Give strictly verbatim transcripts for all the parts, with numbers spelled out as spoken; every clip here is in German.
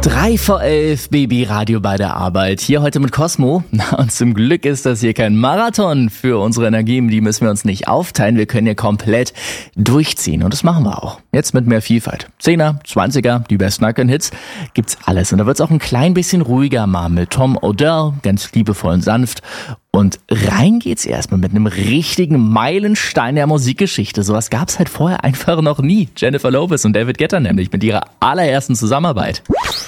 drei vor elf, Baby-Radio bei der Arbeit. Hier heute mit Cosmo. Na, und zum Glück ist das hier kein Marathon. Für unsere Energien, die müssen wir uns nicht aufteilen. Wir können hier komplett durchziehen. Und das machen wir auch. Jetzt mit mehr Vielfalt. Zehner, Zwanziger, die besten Icon-Hits. Gibt's alles. Und da wird's auch ein klein bisschen ruhiger mal mit Tom Odell. Ganz liebevoll und sanft. Und rein geht's erstmal mit einem richtigen Meilenstein der Musikgeschichte. Sowas gab's halt vorher einfach noch nie. Jennifer Lopez und David Guetta nämlich mit ihrer allerersten Zusammenarbeit.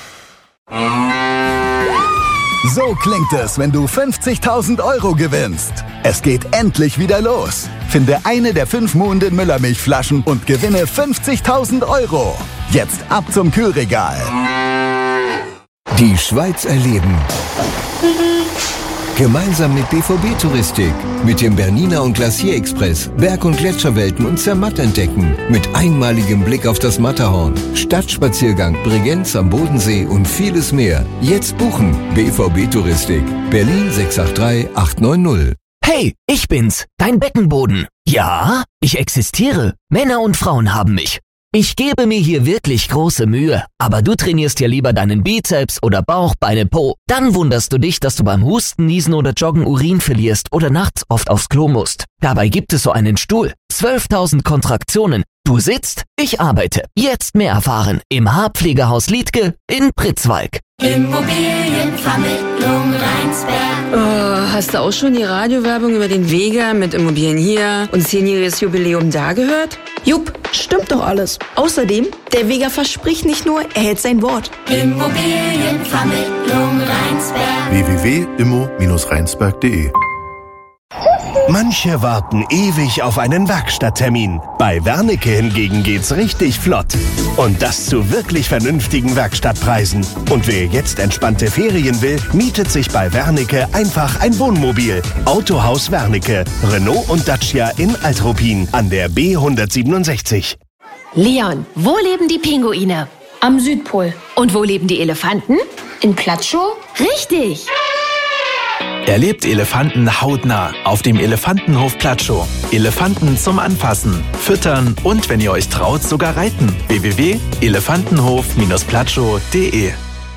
So klingt es, wenn du fünfzigtausend Euro gewinnst. Es geht endlich wieder los. Finde eine der fünf Muhnden Müllermilchflaschen und gewinne fünfzigtausend Euro. Jetzt ab zum Kühlregal. Die Schweiz erleben. Gemeinsam mit B V B-Touristik. Mit dem Bernina und Glacier Express Berg- und Gletscherwelten und Zermatt entdecken. Mit einmaligem Blick auf das Matterhorn. Stadtspaziergang, Bregenz am Bodensee und vieles mehr. Jetzt buchen. B V B-Touristik. Berlin sechs acht drei acht neun null. Hey, ich bin's, dein Beckenboden. Ja, ich existiere. Männer und Frauen haben mich. Ich gebe mir hier wirklich große Mühe, aber du trainierst ja lieber deinen Bizeps oder Bauch, Beine, Po. Dann wunderst du dich, dass du beim Husten, Niesen oder Joggen Urin verlierst oder nachts oft aufs Klo musst. Dabei gibt es so einen Stuhl. zwölftausend Kontraktionen. Du sitzt, ich arbeite. Jetzt mehr erfahren im Haarpflegehaus Liedtke in Pritzwalk. Immobilienvermittlung Rheinsberg. Oh, hast du auch schon die Radiowerbung über den Vega mit Immobilien hier und zehnjähriges Jubiläum da gehört? Jupp, stimmt doch alles. Außerdem, der Vega verspricht nicht nur, er hält sein Wort. Immobilienvermittlung Rheinsberg. w w w punkt immo Bindestrich rheinsberg punkt de. Manche warten ewig auf einen Werkstatttermin. Bei Wernicke hingegen geht's richtig flott. Und das zu wirklich vernünftigen Werkstattpreisen. Und wer jetzt entspannte Ferien will, mietet sich bei Wernicke einfach ein Wohnmobil. Autohaus Wernicke, Renault und Dacia in Altruppin an der B hundertsiebenundsechzig. Leon, wo leben die Pinguine? Am Südpol. Und wo leben die Elefanten? In Platschow? Richtig! Erlebt Elefanten hautnah auf dem Elefantenhof Platschow. Elefanten zum Anfassen, Füttern und, wenn ihr euch traut, sogar reiten. w w w punkt elefantenhof platschow punkt de.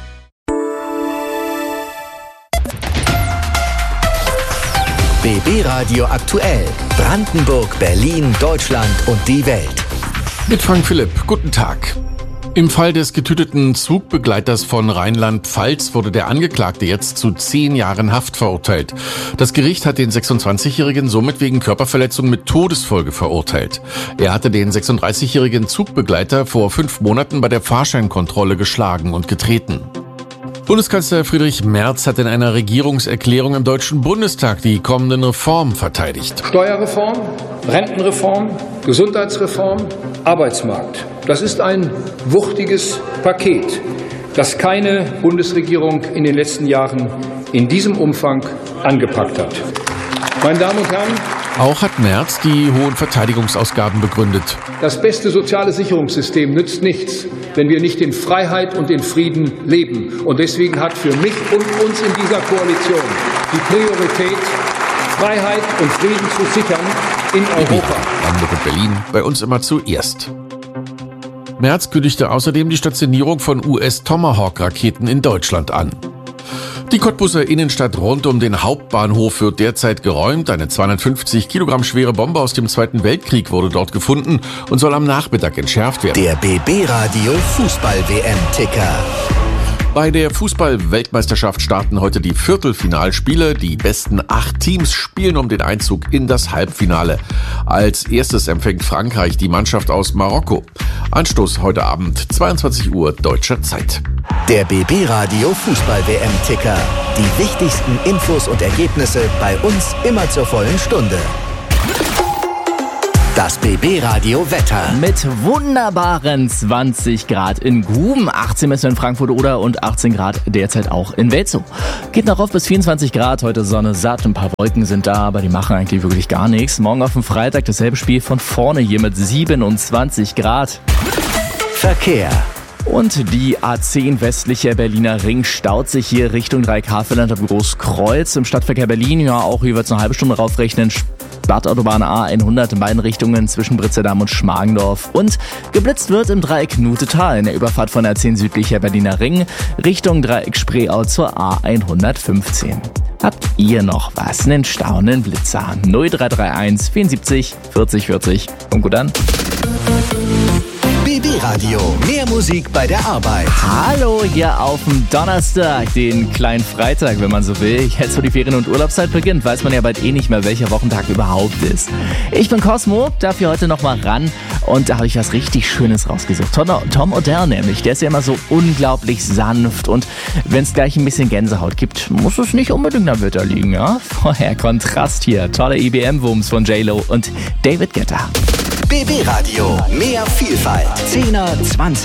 B B Radio aktuell. Brandenburg, Berlin, Deutschland und die Welt. Mit Frank Philipp. Guten Tag. Im Fall des getöteten Zugbegleiters von Rheinland-Pfalz wurde der Angeklagte jetzt zu zehn Jahren Haft verurteilt. Das Gericht hat den sechsundzwanzigjährigen somit wegen Körperverletzung mit Todesfolge verurteilt. Er hatte den sechsunddreißigjährigen Zugbegleiter vor fünf Monaten bei der Fahrscheinkontrolle geschlagen und getreten. Bundeskanzler Friedrich Merz hat in einer Regierungserklärung im Deutschen Bundestag die kommenden Reformen verteidigt. Steuerreform, Rentenreform, Gesundheitsreform, Arbeitsmarkt. Das ist ein wuchtiges Paket, das keine Bundesregierung in den letzten Jahren in diesem Umfang angepackt hat. Meine Damen und Herren, auch hat Merz die hohen Verteidigungsausgaben begründet. Das beste soziale Sicherungssystem nützt nichts, wenn wir nicht in Freiheit und in Frieden leben. Und deswegen hat für mich und uns in dieser Koalition die Priorität, Freiheit und Frieden zu sichern in Europa. Hamburg und Berlin, bei uns immer zuerst. Merz kündigte außerdem die Stationierung von U S-Tomahawk-Raketen in Deutschland an. Die Cottbuser Innenstadt rund um den Hauptbahnhof wird derzeit geräumt. Eine zweihundertfünfzig Kilogramm schwere Bombe aus dem Zweiten Weltkrieg wurde dort gefunden und soll am Nachmittag entschärft werden. Der B B Radio Fußball-W M-Ticker. Bei der Fußball-Weltmeisterschaft starten heute die Viertelfinalspiele. Die besten acht Teams spielen um den Einzug in das Halbfinale. Als erstes empfängt Frankreich die Mannschaft aus Marokko. Anstoß heute Abend, zweiundzwanzig Uhr deutscher Zeit. Der B B Radio Fußball-W M-Ticker. Die wichtigsten Infos und Ergebnisse bei uns immer zur vollen Stunde. Das B B Radio Wetter. Mit wunderbaren zwanzig Grad in Guben, achtzehn Messen in Frankfurt Oder und achtzehn Grad derzeit auch in Welzow. Geht noch auf bis vierundzwanzig Grad, heute Sonne satt, ein paar Wolken sind da, aber die machen eigentlich wirklich gar nichts. Morgen auf dem Freitag dasselbe Spiel von vorne hier mit siebenundzwanzig Grad. Verkehr. Und die A zehn westlicher Berliner Ring staut sich hier Richtung Dreieck-Havelland am Großkreuz. Im Stadtverkehr Berlin, ja, auch hier wird es eine halbe Stunde raufrechnen. Stadtautobahn A hundert in beiden Richtungen zwischen Britzedamm und Schmargendorf. Und geblitzt wird im Dreieck Nutetal in der Überfahrt von A zehn südlicher Berliner Ring Richtung Dreieck Spreeau zur A hundertfünfzehn. Habt ihr noch was? Einen staunenden Blitzer? null drei drei eins vierundsiebzig vierzig vierzig. Und gut an. B B Radio. Mehr Musik bei der Arbeit. Hallo hier auf dem Donnerstag, den kleinen Freitag, wenn man so will. Jetzt, wo die Ferien- und Urlaubszeit beginnt, weiß man ja bald eh nicht mehr, welcher Wochentag überhaupt ist. Ich bin Cosmo, darf hier heute nochmal ran und da habe ich was richtig Schönes rausgesucht. Tom, Tom Odell nämlich, der ist ja immer so unglaublich sanft und wenn es gleich ein bisschen Gänsehaut gibt, muss es nicht unbedingt am Wetter liegen, ja? Vorher Kontrast hier, tolle I B M-Wumms von J-Lo und David Guetta. B B Radio. Mehr Vielfalt. zehner, zwanziger